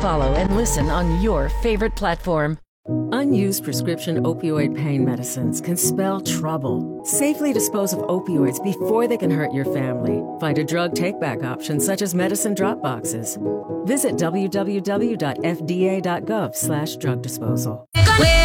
follow and listen on your favorite platform. Unused prescription opioid pain medicines can spell trouble. Safely dispose of opioids before they can hurt your family. Find a drug take-back option such as medicine drop boxes. Visit www.fda.gov/drug disposal.